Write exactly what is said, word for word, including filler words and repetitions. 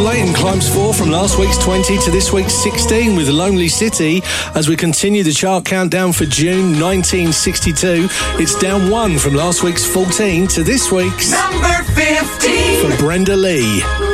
John Layton climbs four from last week's twenty to this week's sixteen with Lonely City. As we continue the chart countdown for June nineteen sixty-two, it's down one from last week's fourteen to this week's number fifteen for Brenda Lee.